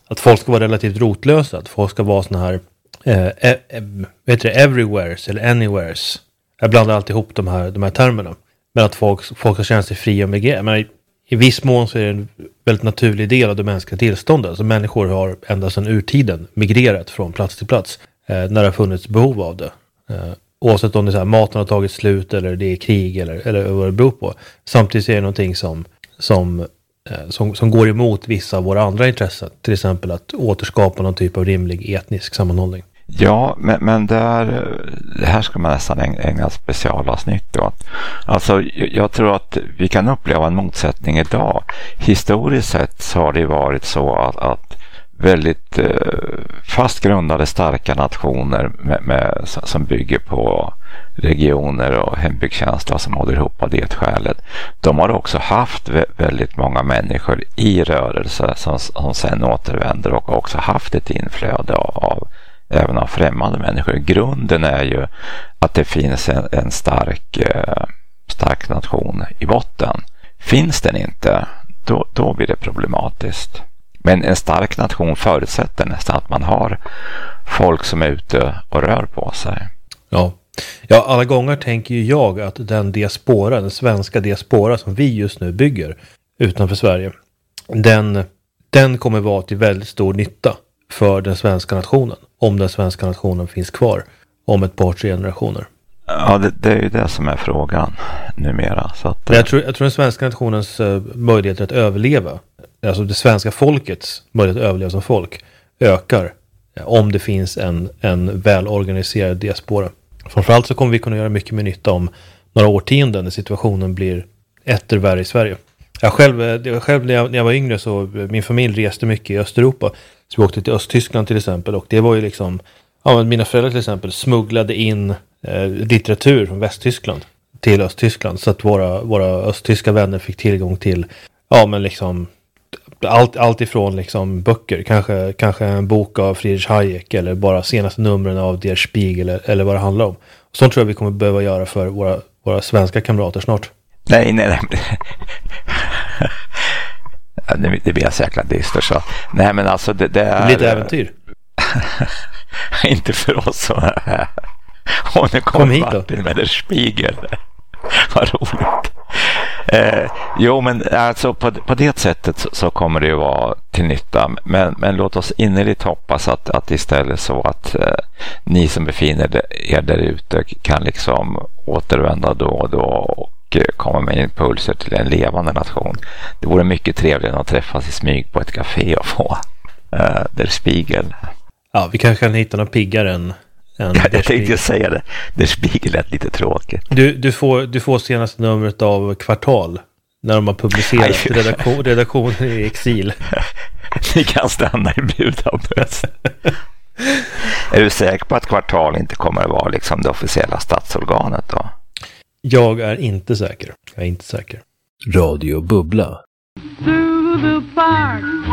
att folk ska vara relativt rotlösa, att folk ska vara såna här everywheres eller anywheres. Jag blandar alltid ihop de här termerna. Men att folk ska känna sig fria och migrera. Men i viss mån så är det en väldigt naturlig del av det mänskliga tillståndet. Alltså människor har ända sedan urtiden migrerat från plats till plats när det har funnits behov av det. Oavsett om det är så här, maten har tagit slut eller det är krig eller vad det beror på. Samtidigt är det någonting som går emot vissa av våra andra intressen. Till exempel att återskapa någon typ av rimlig etnisk sammanhållning. Ja, men det här ska man nästan ägna specialavsnitt då. Alltså, jag tror att vi kan uppleva en motsättning idag. Historiskt sett så har det varit så att väldigt fastgrundade starka nationer som bygger på regioner och hembygdskänsla som håller ihop av det skälet. De har också haft väldigt många människor i rörelse som sen återvänder och också haft ett inflöde även av främmande människor. Grunden är ju att det finns en stark nation i botten. Finns den inte, då blir det problematiskt. Men en stark nation förutsätter nästan att man har folk som är ute och rör på sig. Ja, alla gånger tänker ju jag att den svenska diaspora som vi just nu bygger utanför Sverige, den kommer vara till väldigt stor nytta för den svenska nationen. Om den svenska nationen finns kvar om ett par, 3 generationer. Ja, det är ju det som är frågan numera. Så att, jag tror den svenska nationens möjligheter att överleva, alltså det svenska folkets möjlighet att överleva som folk, ökar om det finns en välorganiserad diaspora. Framförallt så kommer vi kunna göra mycket mer nytta om några årtionden när situationen blir etter värre i Sverige. Jag själv när jag var yngre så min familj reste mycket i Östeuropa. Så vi åkte till Östtyskland till exempel, och det var ju liksom, mina föräldrar till exempel smugglade in litteratur från Västtyskland till Östtyskland så att våra östtyska vänner fick tillgång till liksom allt ifrån liksom böcker, kanske en bok av Friedrich Hayek eller bara senaste numren av Der Spiegel eller vad det handlar om. Sånt tror jag vi kommer behöva göra för våra svenska kamrater snart. Nej. Det blir så jäkla dyster så. Nej, men alltså det är... Det blir ett äventyr. Inte för oss så här. Och nu Kom hit då. Martin med Der Spiegel. Vad roligt. Jo, men alltså på det sättet så kommer det ju vara till nytta. Men låt oss innerligt hoppas att istället så att ni som befinner er där ute kan liksom återvända då och då och komma med impulser till en levande nation. Det vore mycket trevligare att träffas i smyg på ett café och få Der Spiegel. Ja, vi kanske kan hitta något piggare än jag tänkte säga det. Der Spiegel är lite tråkigt. Du får senaste numret av Kvartal när de har publicerat redaktionen i exil. Ni kan stanna i Budapest. Är du säker på att Kvartal inte kommer att vara liksom det officiella statsorganet då? Jag är inte säker. Radio Bubbla. Through the park